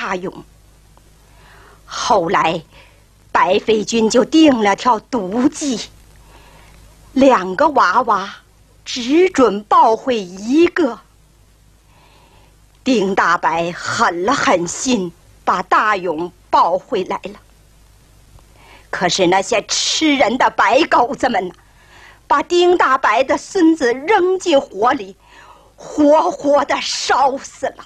大勇。后来，白飞军就定了条毒计，2个娃娃只准抱回1个。丁大白狠了狠心，把大勇抱回来了。可是那些吃人的白狗子们呢，把丁大白的孙子扔进火里，活活的烧死了。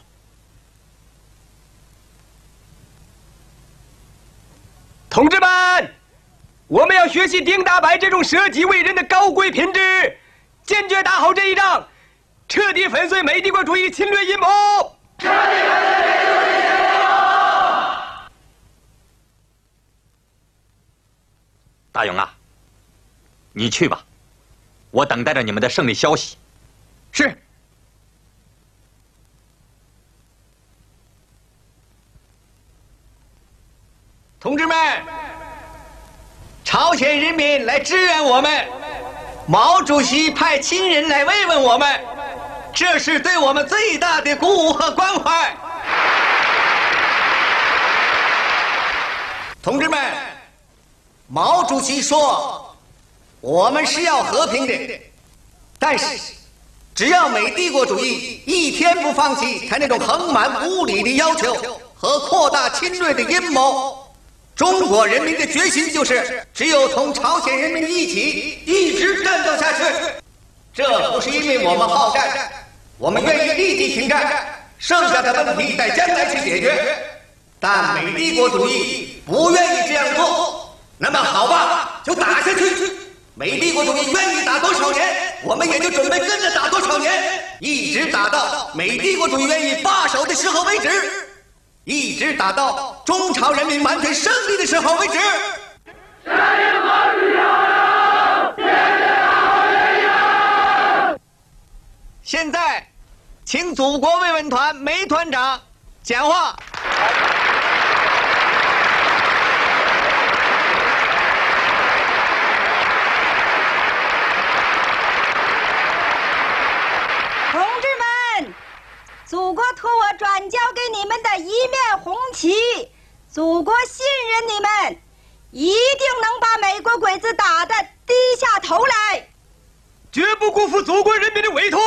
同志们，我们要学习丁大白这种舍己为人的高贵品质，坚决打好这一仗，彻底粉碎美帝国主义侵略阴谋。彻底粉碎美帝国主义侵略阴谋。 大勇啊，你去吧，我等待着你们的胜利消息。 是。同志们，朝鲜人民来支援我们，毛主席派亲人来慰问我们，这是对我们最大的鼓舞和关怀。同志们，毛主席说，我们是要和平的，但是只要美帝国主义一天不放弃他那种横蛮无理的要求和扩大侵略的阴谋，中国人民的决心就是，只有同朝鲜人民一起，一直战斗下去。这不是因为我们好战，我们愿意立即停战，剩下的问题在将来去解决。但美帝国主义不愿意这样做，那么好吧，就打下去。美帝国主义愿意打多少年，我们也就准备跟着打多少年，一直打到美帝国主义愿意罢手的时候为止。一直打到中朝人民完全胜利的时候为止。现在，请祖国慰问团梅团长讲话。 同志们，祖国托我转交给你们的一面红旗，祖国信任你们，一定能把美国鬼子打得低下头来， 绝不辜负祖国人民的委托。